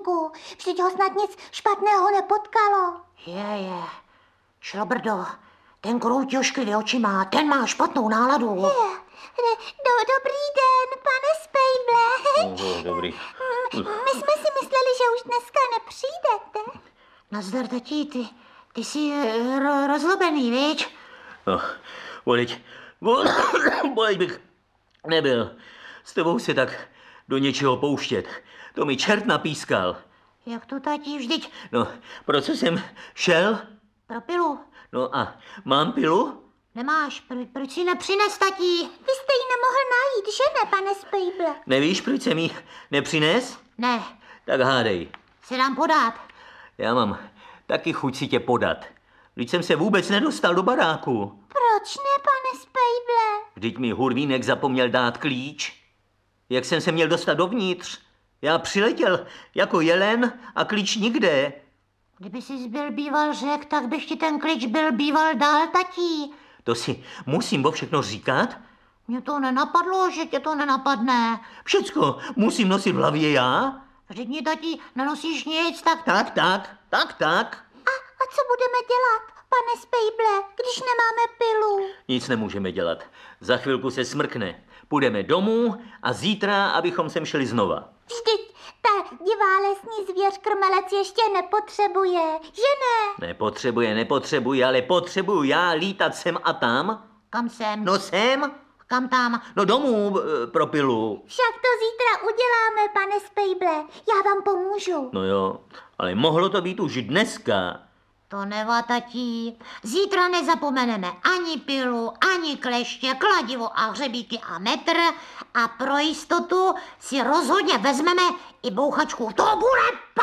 tatínku? Vždyť ho snad nic špatného nepotkalo. Je. Šlobrdo, ten krouť ošklivě očima, ten má špatnou náladu. Dobrý den, pane Spejble. Dobrý. My jsme si mysleli, že už dneska nepřijdete. Nazdar, tatí, ty jsi rozlobený, viď? No, voliť bych nebyl s tebou se tak do něčeho pouštět. To mi čert napískal. Jak to, tatí, vždyť? No, pro co jsem šel? Pro pilu. No a mám pilu? Nemáš, proč si nepřines, tatí? Vy jste ji nemohl najít, že ne, pane Spejble? Nevíš, proč jsem jí nepřines? Ne, Tak hádej. se dám podat. Já mám taky chuť si tě podat. Vždyť jsem se vůbec nedostal do baráku. Proč ne, pane Spejble? Vždyť mi Hurvínek zapomněl dát klíč. Jak jsem se měl dostat dovnitř? Já přiletěl jako jelen a klíč nikde. Kdyby jsi byl býval řek, tak bych ti ten klíč byl býval dál, tatí. To si musím o všechno říkat? Mně to nenapadlo, že tě to nenapadne. Všecko musím nosit v hlavě já? Vždyť mě, tatí, nenosíš nic, tak... Tak. A co budeme dělat, pane Spejble, když nemáme pilu? Nic nemůžeme dělat. Za chvilku se smrkne. Půjdeme domů a zítra, abychom sem šli znova. Vždyť ta divá lesní zvěř krmelec ještě nepotřebuje, že ne? Nepotřebuje, ale potřebuju já lítat sem a tam. Kam jsem? No sem, Kam tam? no domů pro pilu. Však to zítra uděláme, pane Spejble, já vám pomůžu. No jo, ale mohlo to být už dneska. To neva, tatí. Zítra nezapomeneme ani pilu, ani kleště, kladivo a hřebíky a metr a pro jistotu si rozhodně vezmeme i bouchačku. To bude!